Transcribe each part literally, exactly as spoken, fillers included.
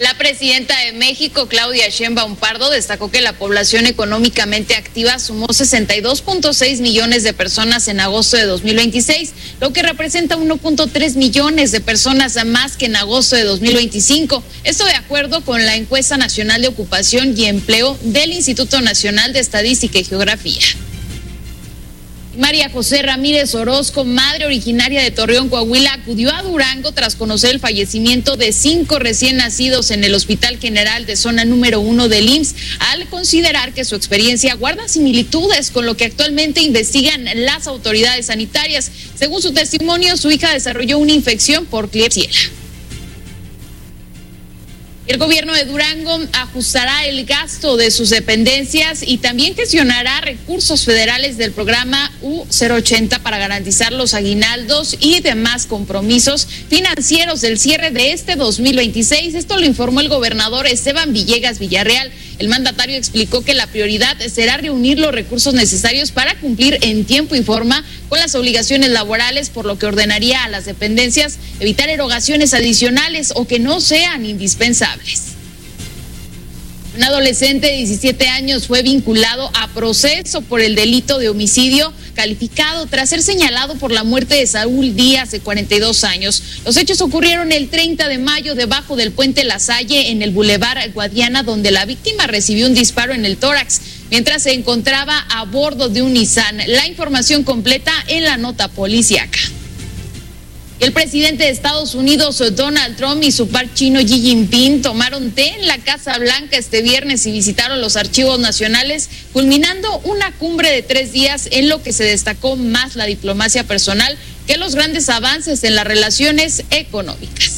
La presidenta de México, Claudia Sheinbaum Pardo, destacó que la población económicamente activa sumó sesenta y dos punto seis millones de personas en agosto de dos mil veintiséis, lo que representa uno punto tres millones de personas más que en agosto de dos mil veinticinco. Esto de acuerdo con la encuesta nacional de ocupación y empleo del Instituto Nacional de Estadística y Geografía. María José Ramírez Orozco, madre originaria de Torreón, Coahuila, acudió a Durango tras conocer el fallecimiento de cinco recién nacidos en el Hospital General de Zona número uno del I M S S, al considerar que su experiencia guarda similitudes con lo que actualmente investigan las autoridades sanitarias. Según su testimonio, su hija desarrolló una infección por Klebsiella. El gobierno de Durango ajustará el gasto de sus dependencias y también gestionará recursos federales del programa U cero ochenta para garantizar los aguinaldos y demás compromisos financieros del cierre de este dos mil veintiséis. Esto lo informó el gobernador Esteban Villegas Villarreal. El mandatario explicó que la prioridad será reunir los recursos necesarios para cumplir en tiempo y forma con las obligaciones laborales, por lo que ordenaría a las dependencias evitar erogaciones adicionales o que no sean indispensables. Un adolescente de diecisiete años fue vinculado a proceso por el delito de homicidio calificado tras ser señalado por la muerte de Saúl Díaz, de cuarenta y dos años. Los hechos ocurrieron el treinta de mayo debajo del puente La Salle en el Boulevard Guadiana, donde la víctima recibió un disparo en el tórax mientras se encontraba a bordo de un Nissan. La información completa en la nota policíaca. El presidente de Estados Unidos, Donald Trump, y su par chino Xi Jinping tomaron té en la Casa Blanca este viernes y visitaron los archivos nacionales, culminando una cumbre de tres días en lo que se destacó más la diplomacia personal que los grandes avances en las relaciones económicas.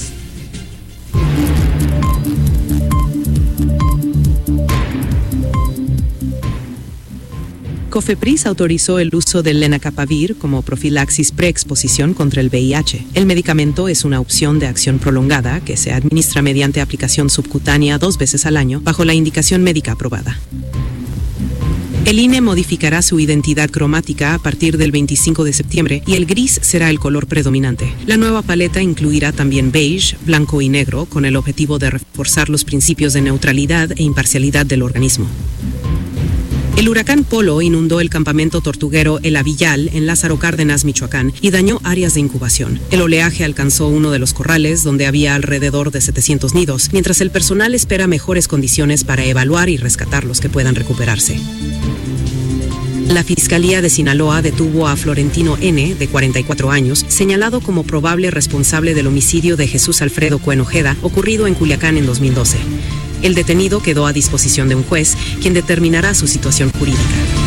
COFEPRIS autorizó el uso del lenacapavir como profilaxis preexposición contra el V I H. El medicamento es una opción de acción prolongada que se administra mediante aplicación subcutánea dos veces al año bajo la indicación médica aprobada. El I N E modificará su identidad cromática a partir del veinticinco de septiembre y el gris será el color predominante. La nueva paleta incluirá también beige, blanco y negro con el objetivo de reforzar los principios de neutralidad e imparcialidad del organismo. El huracán Polo inundó el campamento tortuguero El Avillal en Lázaro Cárdenas, Michoacán, y dañó áreas de incubación. El oleaje alcanzó uno de los corrales, donde había alrededor de setecientos nidos, mientras el personal espera mejores condiciones para evaluar y rescatar los que puedan recuperarse. La Fiscalía de Sinaloa detuvo a Florentino N., de cuarenta y cuatro años, señalado como probable responsable del homicidio de Jesús Alfredo Cuen Ojeda, ocurrido en Culiacán en dos mil doce. El detenido quedó a disposición de un juez, quien determinará su situación jurídica.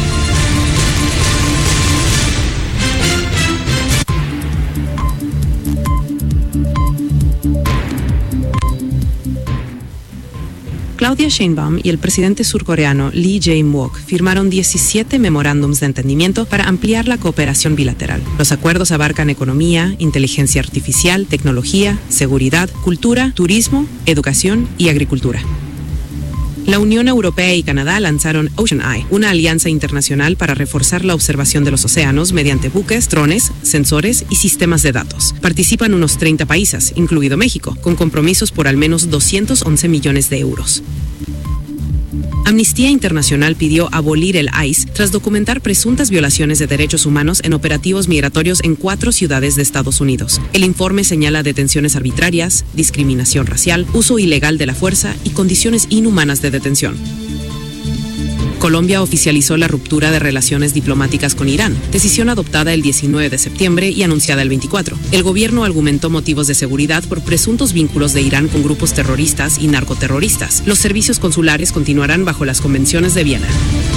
Claudia Sheinbaum y el presidente surcoreano Lee Jae-myung firmaron diecisiete memorándums de entendimiento para ampliar la cooperación bilateral. Los acuerdos abarcan economía, inteligencia artificial, tecnología, seguridad, cultura, turismo, educación y agricultura. La Unión Europea y Canadá lanzaron Ocean Eye, una alianza internacional para reforzar la observación de los océanos mediante buques, drones, sensores y sistemas de datos. Participan unos treinta países, incluido México, con compromisos por al menos doscientos once millones de euros. Amnistía Internacional pidió abolir el I C E tras documentar presuntas violaciones de derechos humanos en operativos migratorios en cuatro ciudades de Estados Unidos. El informe señala detenciones arbitrarias, discriminación racial, uso ilegal de la fuerza y condiciones inhumanas de detención. Colombia oficializó la ruptura de relaciones diplomáticas con Irán, decisión adoptada el diecinueve de septiembre y anunciada el veinticuatro. El gobierno argumentó motivos de seguridad por presuntos vínculos de Irán con grupos terroristas y narcoterroristas. Los servicios consulares continuarán bajo las convenciones de Viena.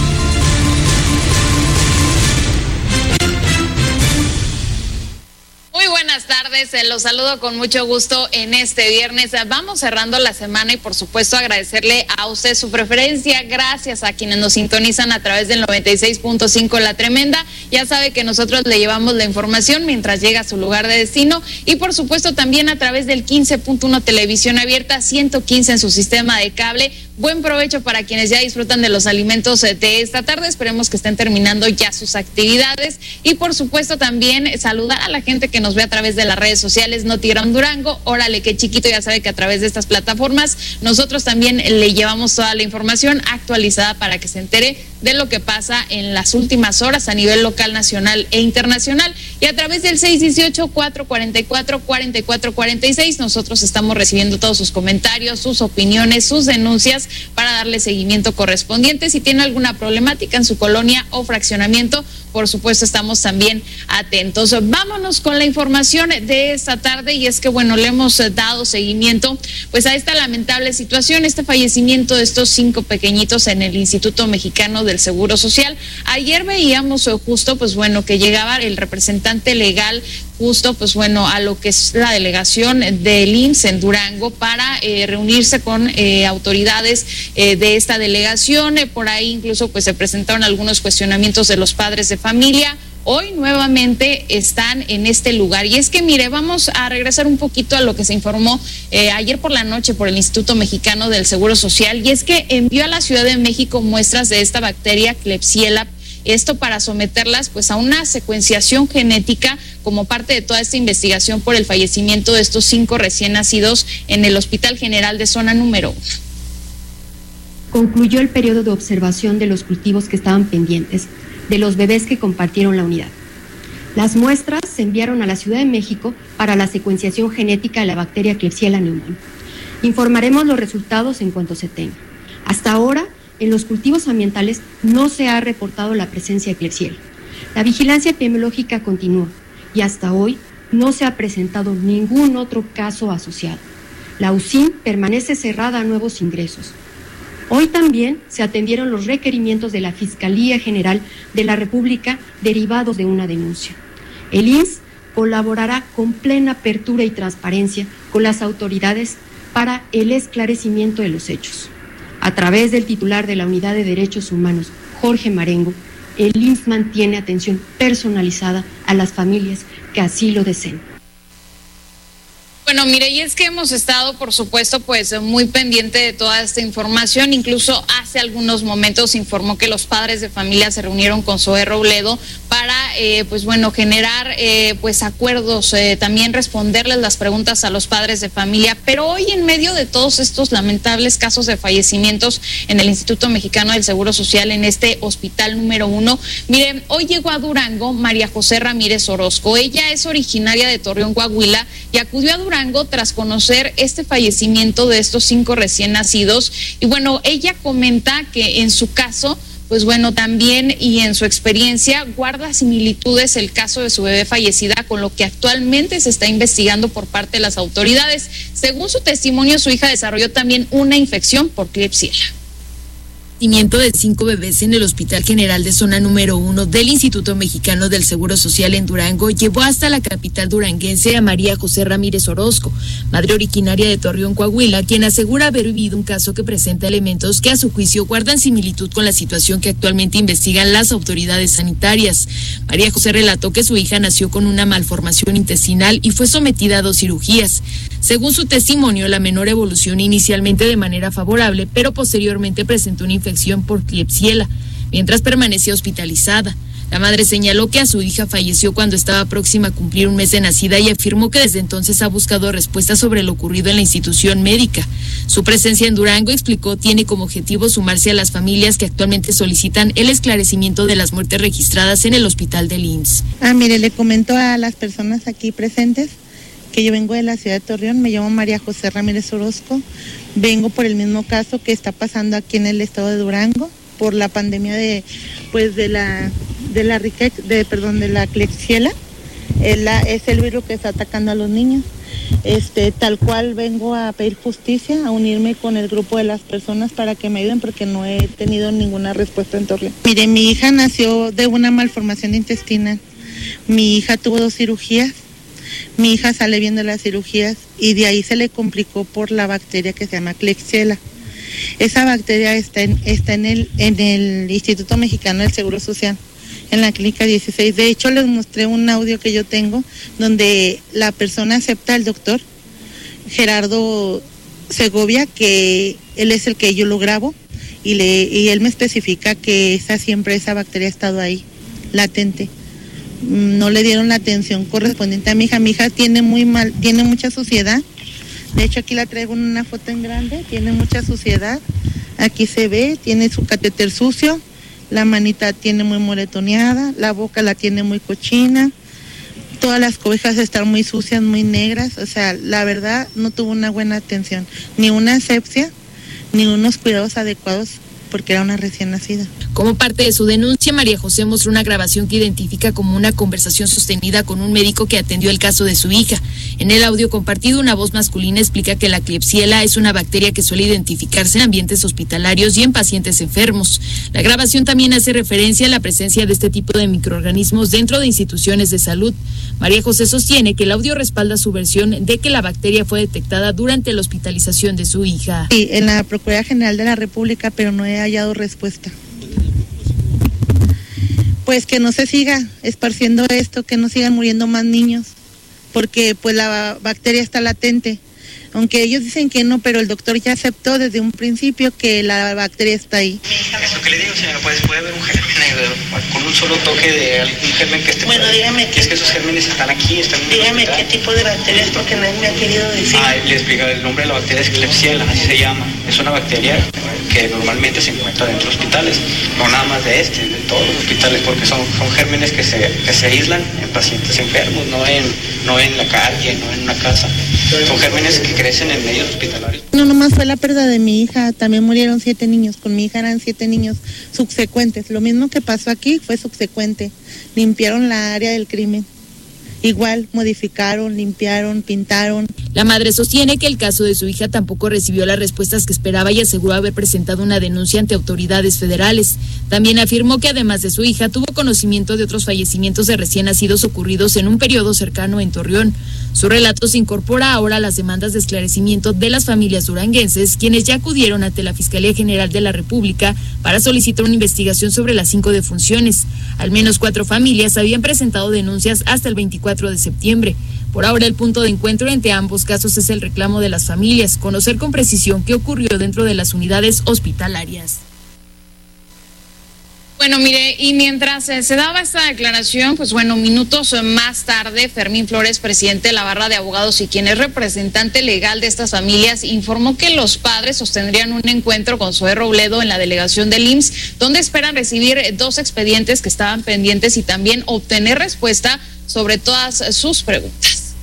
Los saludo con mucho gusto en este viernes. Vamos cerrando la semana y por supuesto agradecerle a usted su preferencia. Gracias a quienes nos sintonizan a través del noventa y seis punto cinco La Tremenda. Ya sabe que nosotros le llevamos la información mientras llega a su lugar de destino y por supuesto también a través del quince punto uno Televisión Abierta, ciento quince en su sistema de cable. buen provecho para quienes ya disfrutan de los alimentos de esta tarde. Esperemos que estén terminando ya sus actividades y por supuesto también saludar a la gente que nos ve a través de las redes sociales Notigram Durango. Órale, qué chiquito, ya sabe que a través de estas plataformas nosotros también le llevamos toda la información actualizada para que se entere de lo que pasa en las últimas horas a nivel local, nacional e internacional. Y a través del seis uno ocho, cuatro cuatro cuatro, cuatro cuatro cuatro seis nosotros estamos recibiendo todos sus comentarios, sus opiniones, sus denuncias para darle seguimiento correspondiente. Si tiene alguna problemática en su colonia o fraccionamiento, por supuesto estamos también atentos. Vámonos con la información de esta tarde y es que bueno, le hemos dado seguimiento pues a esta lamentable situación, este fallecimiento de estos cinco pequeñitos en el Instituto Mexicano del Seguro Social. Ayer veíamos justo pues bueno que llegaba el representante legal justo pues bueno a lo que es la delegación del I M S S en Durango para eh, reunirse con eh, autoridades eh, de esta delegación. Eh, por ahí incluso pues se presentaron algunos cuestionamientos de los padres de familia. Hoy nuevamente están en este lugar y es que mire, vamos a regresar un poquito a lo que se informó eh, ayer por la noche por el Instituto Mexicano del Seguro Social, y es que envió a la Ciudad de México muestras de esta bacteria Klebsiella, esto para someterlas pues a una secuenciación genética como parte de toda esta investigación por el fallecimiento de estos cinco recién nacidos en el Hospital General de Zona Número uno. Concluyó el periodo de observación de los cultivos que estaban pendientes de los bebés que compartieron la unidad. Las muestras se enviaron a la Ciudad de México para la secuenciación genética de la bacteria Klebsiella pneumoniae. Informaremos los resultados en cuanto se tenga. Hasta ahora, en los cultivos ambientales no se ha reportado la presencia de Klebsiella. La vigilancia epidemiológica continúa y hasta hoy no se ha presentado ningún otro caso asociado. La U C I M permanece cerrada a nuevos ingresos. Hoy también se atendieron los requerimientos de la Fiscalía General de la República derivados de una denuncia. El I M S S colaborará con plena apertura y transparencia con las autoridades para el esclarecimiento de los hechos. A través del titular de la Unidad de Derechos Humanos, Jorge Marengo, el I M S S mantiene atención personalizada a las familias que así lo deseen. Bueno, mire, y es que hemos estado, por supuesto, pues muy pendiente de toda esta información. Incluso hace algunos momentos informó que los padres de familia se reunieron con Zoé Robledo para, eh, pues bueno, generar eh, pues acuerdos, eh, también responderles las preguntas a los padres de familia. Pero hoy, en medio de todos estos lamentables casos de fallecimientos en el Instituto Mexicano del Seguro Social, en este hospital número uno, miren, hoy llegó a Durango María José Ramírez Orozco. Ella es originaria de Torreón, Coahuila, y acudió a Durango tras conocer este fallecimiento de estos cinco recién nacidos. Y bueno, ella comenta que en su caso, pues bueno, también y en su experiencia guarda similitudes el caso de su bebé fallecida con lo que actualmente se está investigando por parte de las autoridades. Según su testimonio, su hija desarrolló también una infección por Klebsiella. De cinco bebés en el Hospital General de Zona Número uno del Instituto Mexicano del Seguro Social en Durango llevó hasta la capital duranguense a María José Ramírez Orozco, madre originaria de Torreón, Coahuila, quien asegura haber vivido un caso que presenta elementos que a su juicio guardan similitud con la situación que actualmente investigan las autoridades sanitarias. María José relató que su hija nació con una malformación intestinal y fue sometida a dos cirugías. Según su testimonio, la menor evolucionó inicialmente de manera favorable, pero posteriormente presentó una infección por Klebsiella, mientras permanecía hospitalizada. La madre señaló que a su hija falleció cuando estaba próxima a cumplir un mes de nacida y afirmó que desde entonces ha buscado respuestas sobre lo ocurrido en la institución médica. Su presencia en Durango, explicó, tiene como objetivo sumarse a las familias que actualmente solicitan el esclarecimiento de las muertes registradas en el hospital del I M S S. Ah, mire, le comento a las personas aquí presentes que yo vengo de la ciudad de Torreón, me llamo María José Ramírez Orozco, vengo por el mismo caso que está pasando aquí en el estado de Durango por la pandemia de pues de la de la riqueza de perdón de la Klebsiella, es, la, es el virus que está atacando a los niños. Este, tal cual vengo a pedir justicia, a unirme con el grupo de las personas para que me ayuden porque no he tenido ninguna respuesta en Torreón. Mire, mi hija nació de una malformación intestinal, mi hija tuvo dos cirugías. Mi hija sale bien de las cirugías y de ahí se le complicó por la bacteria que se llama Klebsiella. Esa bacteria está en, está en el, en el Instituto Mexicano del Seguro Social, en la clínica dieciséis. De hecho, les mostré un audio que yo tengo donde la persona acepta al doctor Gerardo Segovia, que él es el que yo lo grabo, y, le, y él me especifica que esa siempre esa bacteria ha estado ahí, latente. No le dieron la atención correspondiente a mi hija. Mi hija tiene muy mal, tiene mucha suciedad. De hecho, aquí la traigo en una foto en grande, tiene mucha suciedad. Aquí se ve, tiene su catéter sucio, la manita tiene muy moretoneada, la boca la tiene muy cochina, todas las cobijas están muy sucias, muy negras. O sea, la verdad no tuvo una buena atención, ni una asepsia, ni unos cuidados adecuados, porque era una recién nacida. Como parte de su denuncia, María José mostró una grabación que identifica como una conversación sostenida con un médico que atendió el caso de su hija. En el audio compartido, una voz masculina explica que la Klebsiella es una bacteria que suele identificarse en ambientes hospitalarios y en pacientes enfermos. La grabación también hace referencia a la presencia de este tipo de microorganismos dentro de instituciones de salud. María José sostiene que el audio respalda su versión de que la bacteria fue detectada durante la hospitalización de su hija. Sí, en la Procuraduría General de la República, pero no he hallado respuesta. Pues que no se siga esparciendo esto, que no sigan muriendo más niños, porque pues la bacteria está latente. Aunque ellos dicen que no, pero el doctor ya aceptó desde un principio que la bacteria está ahí. Eso que le digo, señora, pues puede haber un germen con un solo toque de algún germen que esté. Bueno, dígame. Que es que esos gérmenes están aquí, están en dígame qué tipo de bacteria es, porque nadie me ha querido decir. Ah, le explico, el nombre de la bacteria es Klebsiella, así se llama. Es una bacteria que normalmente se encuentra dentro de hospitales, no nada más de este, de todos los hospitales, porque son, son gérmenes que se, que se aíslan en pacientes enfermos, no en, no en la calle, no en una casa. Son gérmenes que crecen en medios hospitalarios. No, nomás fue la pérdida de mi hija, también murieron siete niños, con mi hija eran siete niños subsecuentes. Lo mismo que pasó aquí fue subsecuente, limpiaron la área del crimen. Igual, modificaron, limpiaron, pintaron. La madre sostiene que el caso de su hija tampoco recibió las respuestas que esperaba y aseguró haber presentado una denuncia ante autoridades federales. También afirmó que además de su hija, tuvo conocimiento de otros fallecimientos de recién nacidos ocurridos en un periodo cercano en Torreón. Su relato se incorpora ahora a las demandas de esclarecimiento de las familias duranguenses, quienes ya acudieron ante la Fiscalía General de la República para solicitar una investigación sobre las cinco defunciones. Al menos cuatro familias habían presentado denuncias hasta el veinticuatro de septiembre. Por ahora, el punto de encuentro entre ambos casos es el reclamo de las familias, conocer con precisión qué ocurrió dentro de las unidades hospitalarias. Bueno, mire, y mientras eh, se daba esta declaración, pues bueno, minutos más tarde, Fermín Flores, presidente de la Barra de Abogados y quien es representante legal de estas familias, informó que los padres sostendrían un encuentro con Zoé Robledo en la delegación del I M S S, donde esperan recibir dos expedientes que estaban pendientes y también obtener respuesta sobre todas sus preguntas.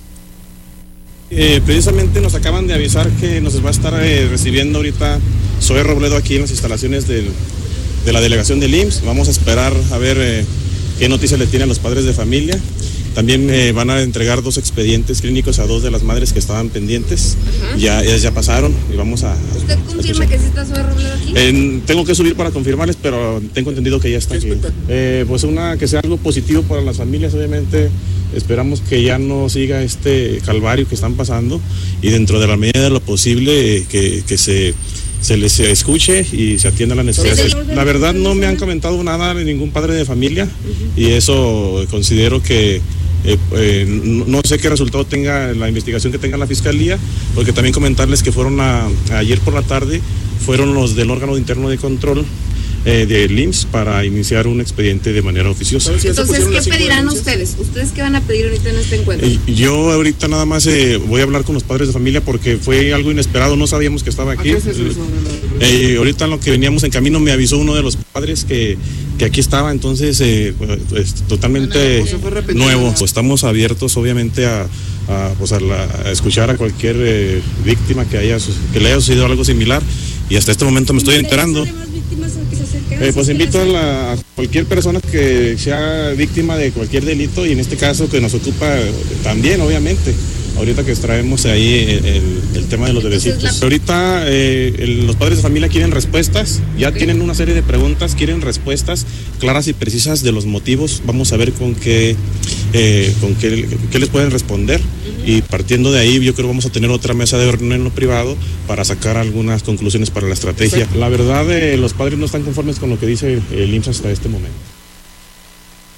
Eh, precisamente nos acaban de avisar que nos va a estar eh, recibiendo ahorita Zoé Robledo aquí en las instalaciones del de la delegación del I M S S. Vamos a esperar a ver eh, qué noticias le tienen los padres de familia. También eh, van a entregar dos expedientes clínicos a dos de las madres que estaban pendientes. Uh-huh. Ya, ellas ya pasaron y vamos a... ¿Usted confirma que sí está Zoé Robledo aquí? Eh, tengo que subir para confirmarles, pero tengo entendido que ya está aquí. Eh, pues una que sea algo positivo para las familias, obviamente. Esperamos que ya no siga este calvario que están pasando y dentro de la medida de lo posible eh, que, que se... se les escuche y se atienda la necesidad. La verdad no me han comentado nada de ningún padre de familia y eso considero que eh, eh, no, no sé qué resultado tenga la investigación que tenga la fiscalía, porque también comentarles que fueron a, a ayer por la tarde, fueron los del órgano interno de control eh, del I M S S para iniciar un expediente de manera oficiosa. Entonces, ¿qué pedirán ustedes? ¿Ustedes qué van a pedir ahorita en este encuentro? Eh, yo ahorita nada más eh, voy a hablar con los padres de familia porque fue algo inesperado, no sabíamos que estaba aquí. Eh, ahorita en lo que veníamos en camino me avisó uno de los padres que, que aquí estaba, entonces eh, pues, totalmente nuevo. Pues estamos abiertos obviamente a, a, pues a, la, a escuchar a cualquier eh, víctima que, haya, que le haya sucedido algo similar y hasta este momento me estoy enterando. Eh, pues invito a, la, a cualquier persona que sea víctima de cualquier delito y en este caso que nos ocupa también, obviamente. Ahorita que extraemos ahí el, el, el tema de los bebecitos. La... Ahorita eh, el, los padres de familia quieren respuestas, ya okay. Tienen una serie de preguntas, quieren respuestas claras y precisas de los motivos. Vamos a ver con qué, eh, con qué, qué les pueden responder. Uh-huh. Y partiendo de ahí yo creo que vamos a tener otra mesa de reunión en lo privado para sacar algunas conclusiones para la estrategia. Sí. La verdad eh, los padres no están conformes con lo que dice el I M S S hasta este momento. Y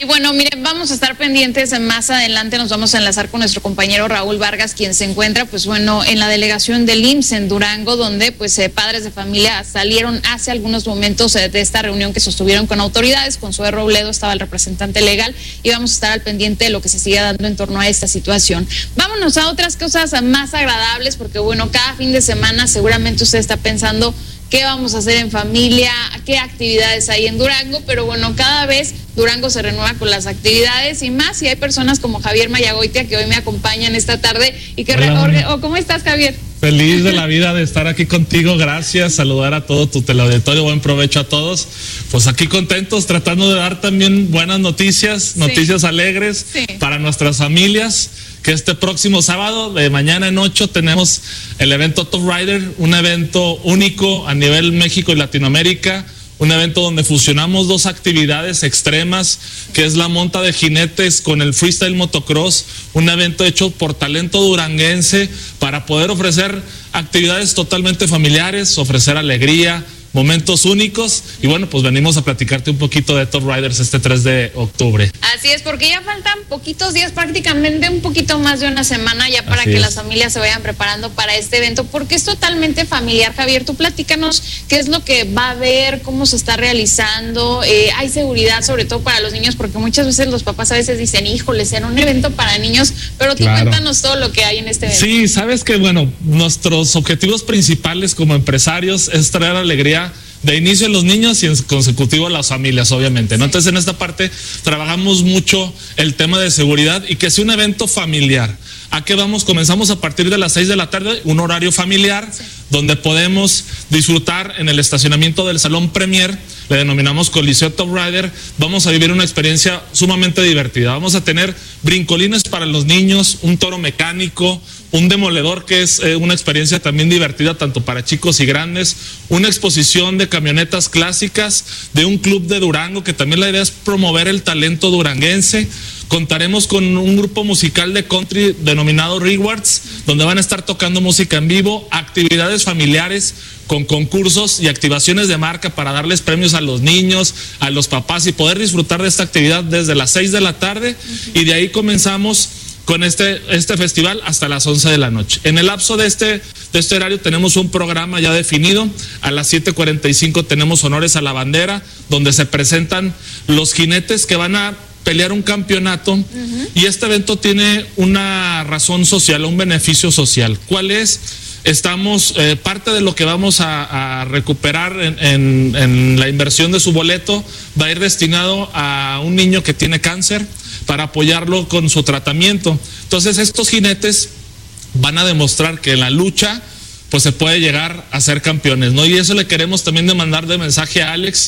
Y bueno, miren, vamos a estar pendientes. Más adelante nos vamos a enlazar con nuestro compañero Raúl Vargas, quien se encuentra, pues bueno, en la delegación del I M S S en Durango, donde pues eh, padres de familia salieron hace algunos momentos eh, de esta reunión que sostuvieron con autoridades. Con Zoe Robledo estaba el representante legal y vamos a estar al pendiente de lo que se siga dando en torno a esta situación. Vámonos a otras cosas más agradables, porque bueno, cada fin de semana seguramente usted está pensando qué vamos a hacer en familia, qué actividades hay en Durango, pero bueno, cada vez Durango se renueva con las actividades y más, y hay personas como Javier Mayagoitia que hoy me acompañan esta tarde y que... Hola. Oh, ¿cómo estás, Javier? Feliz de la vida de estar aquí contigo, gracias, saludar a todo tu teleauditorio, buen provecho a todos. Pues aquí contentos, tratando de dar también buenas noticias, sí. noticias alegres sí. para nuestras familias. Que este próximo sábado, de mañana en ocho, tenemos el evento Top Rider, un evento único a nivel México y Latinoamérica, un evento donde fusionamos dos actividades extremas, que es la monta de jinetes con el freestyle motocross, un evento hecho por talento duranguense para poder ofrecer actividades totalmente familiares, ofrecer alegría, momentos únicos, y bueno, pues venimos a platicarte un poquito de Top Riders este tres de octubre. Así es, porque ya faltan poquitos días, prácticamente un poquito más de una semana ya para Así que es. las familias se vayan preparando para este evento, porque es totalmente familiar. Javier, tú platícanos qué es lo que va a haber, cómo se está realizando, eh, hay seguridad sobre todo para los niños, porque muchas veces los papás a veces dicen, híjole, será un evento para niños, pero tú claro. cuéntanos todo lo que hay en este evento. Sí, sabes que bueno, nuestros objetivos principales como empresarios es traer alegría de inicio a los niños y en consecutivo a las familias, obviamente, ¿no? Entonces, en esta parte trabajamos mucho el tema de seguridad y que sea un evento familiar. ¿A qué vamos? Comenzamos a partir de las seis de la tarde, un horario familiar, sí. donde podemos disfrutar en el estacionamiento del Salón Premier, le denominamos Coliseo Top Rider. Vamos a vivir una experiencia sumamente divertida. Vamos a tener brincolines para los niños, un toro mecánico, un demoledor que es eh, una experiencia también divertida tanto para chicos y grandes, una exposición de camionetas clásicas de un club de Durango, que también la idea es promover el talento duranguense. Contaremos con un grupo musical de country denominado Rewards, donde van a estar tocando música en vivo, actividades familiares con concursos y activaciones de marca para darles premios a los niños, a los papás y poder disfrutar de esta actividad desde las seis de la tarde uh-huh. y de ahí comenzamos con este, este festival hasta las once de la noche. En el lapso de este, de este horario tenemos un programa ya definido. A las siete cuarenta y cinco tenemos honores a la bandera, donde se presentan los jinetes que van a pelear un campeonato uh-huh. y este evento tiene una razón social, un beneficio social. ¿Cuál es? Estamos, eh, parte de lo que vamos a, a recuperar en, en, en la inversión de su boleto va a ir destinado a un niño que tiene cáncer para apoyarlo con su tratamiento. Entonces estos jinetes van a demostrar que en la lucha pues se puede llegar a ser campeones, ¿no? Y eso le queremos también demandar de mensaje a Alex,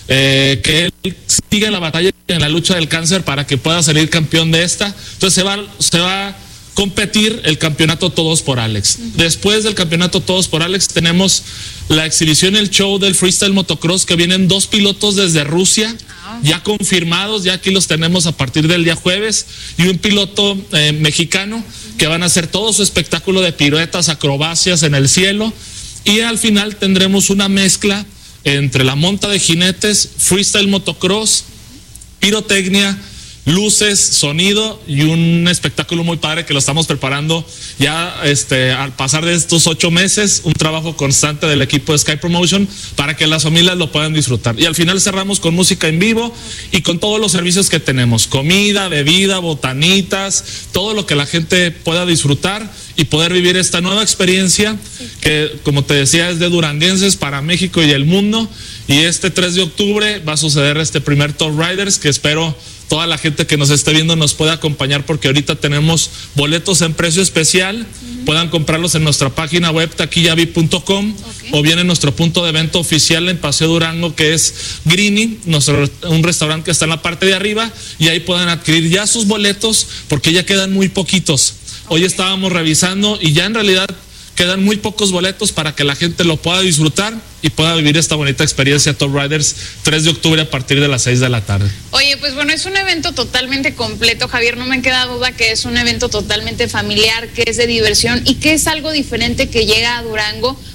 eh, que él siga en la batalla en la lucha del cáncer para que pueda salir campeón de esta. Entonces se va, se va competir el campeonato Todos por Alex. Después del campeonato Todos por Alex tenemos la exhibición, el show del freestyle motocross, que vienen dos pilotos desde Rusia ya confirmados, ya aquí los tenemos a partir del día jueves, y un piloto eh, mexicano que van a hacer todo su espectáculo de piruetas, acrobacias en el cielo, y al final tendremos una mezcla entre la monta de jinetes, freestyle motocross, pirotecnia, luces, sonido y un espectáculo muy padre que lo estamos preparando ya este, al pasar de estos ocho meses, un trabajo constante del equipo de Sky Promotion para que las familias lo puedan disfrutar. Y al final cerramos con música en vivo y con todos los servicios que tenemos, comida, bebida, botanitas, todo lo que la gente pueda disfrutar y poder vivir esta nueva experiencia que, como te decía, es de duranguenses para México y el mundo. Y este tres de octubre va a suceder este primer Top Riders, que espero toda la gente que nos esté viendo nos pueda acompañar, porque ahorita tenemos boletos en precio especial. Uh-huh. Puedan comprarlos en nuestra página web taquilla v i p punto com, okay. o bien en nuestro punto de evento oficial en Paseo Durango, que es Greeny, nuestro, un restaurante que está en la parte de arriba, y ahí puedan adquirir ya sus boletos porque ya quedan muy poquitos. Okay. Hoy estábamos revisando y ya en realidad quedan muy pocos boletos para que la gente lo pueda disfrutar y pueda vivir esta bonita experiencia Top Riders tres de octubre a partir de las seis de la tarde. Oye, pues bueno, es un evento totalmente completo, Javier, no me queda duda que es un evento totalmente familiar, que es de diversión y que es algo diferente que llega a Durango,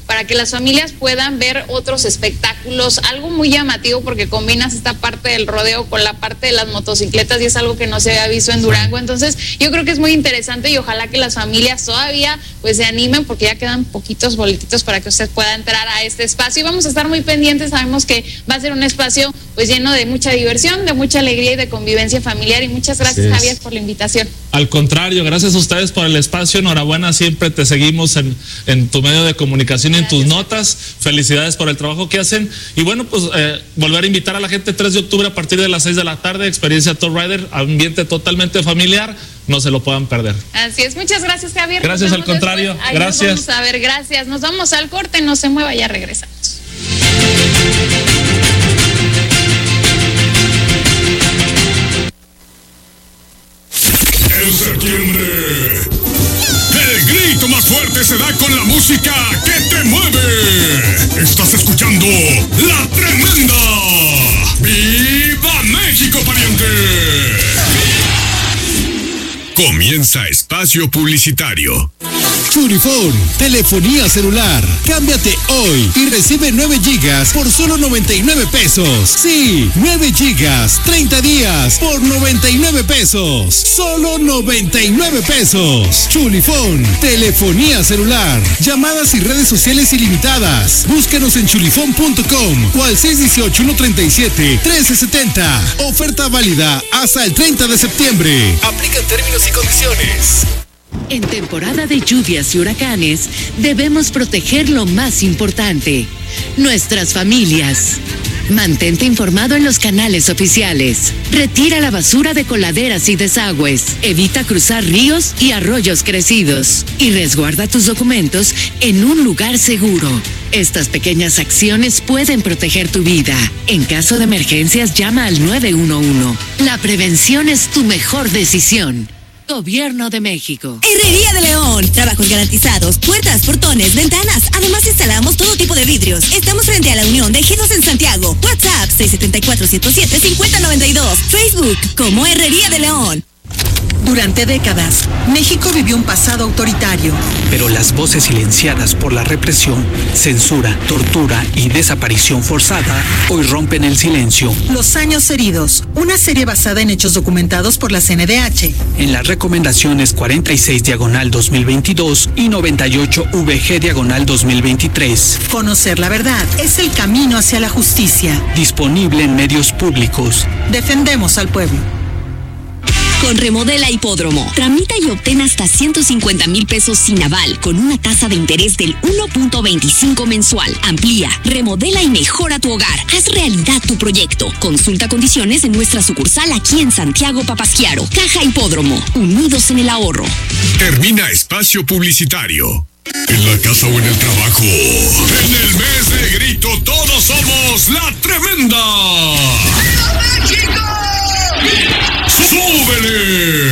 para que las familias puedan ver otros espectáculos, algo muy llamativo porque combinas esta parte del rodeo con la parte de las motocicletas y es algo que no se había visto en Durango. Entonces yo creo que es muy interesante y ojalá que las familias todavía pues se animen porque ya quedan poquitos boletitos para que usted pueda entrar a este espacio y vamos a estar muy pendientes. Sabemos que va a ser un espacio pues lleno de mucha diversión, de mucha alegría y de convivencia familiar y muchas gracias, Javier, por la invitación. Al contrario, gracias a ustedes por el espacio, enhorabuena, siempre te seguimos en, en tu medio de comunicación y en tus notas, felicidades por el trabajo que hacen y bueno, pues eh, volver a invitar a la gente tres de octubre a partir de las seis de la tarde, experiencia Top Rider, ambiente totalmente familiar, no se lo puedan perder. Así es, muchas gracias, Javier. Gracias, al contrario, gracias. Vamos a ver, gracias, nos vamos al corte, no se mueva, ya regresamos. En septiembre, el grito más fuerte se da con la música que te mueve. Estás escuchando La Tremenda. ¡Viva México, pariente! Comienza espacio publicitario. Chulifón, telefonía celular. Cámbiate hoy y recibe nueve gigas por solo noventa y nueve pesos. Sí, nueve gigas, treinta días por noventa y nueve pesos. Solo noventa y nueve pesos. Chulifón, telefonía celular. Llamadas y redes sociales ilimitadas. Búscanos en chulifón punto com o al seis uno ocho, uno tres siete, uno tres siete cero. Oferta válida hasta el treinta de septiembre. Aplican términos y condiciones. En temporada de lluvias y huracanes, debemos proteger lo más importante, nuestras familias. Mantente informado en los canales oficiales. Retira la basura de coladeras y desagües. Evita cruzar ríos y arroyos crecidos. Y resguarda tus documentos en un lugar seguro. Estas pequeñas acciones pueden proteger tu vida. En caso de emergencias, llama al nueve uno uno. La prevención es tu mejor decisión. Gobierno de México. Herrería de León. Trabajos garantizados. Puertas, portones, ventanas. Además instalamos todo tipo de vidrios. Estamos frente a la Unión de Ejidos en Santiago. WhatsApp seis siete cuatro, ciento siete, cincuenta noventa y dos. Facebook como Herrería de León. Durante décadas, México vivió un pasado autoritario. Pero las voces silenciadas por la represión, censura, tortura y desaparición forzada hoy rompen el silencio. Los años heridos, una serie basada en hechos documentados por la C N D H. En las recomendaciones cuarenta y seis diagonal dos mil veintidós y noventa y ocho V G diagonal dos mil veintitrés. Conocer la verdad es el camino hacia la justicia. Disponible en medios públicos. Defendemos al pueblo. Con Remodela Hipódromo, tramita y obtén hasta ciento cincuenta mil pesos sin aval, con una tasa de interés del uno punto veinticinco mensual. Amplía, remodela y mejora tu hogar. Haz realidad tu proyecto. Consulta condiciones en nuestra sucursal aquí en Santiago Papasquiaro. Caja Hipódromo, unidos en el ahorro. Termina espacio publicitario. En la casa o en el trabajo. En el mes de grito todos somos La Tremenda. ¡Súbele!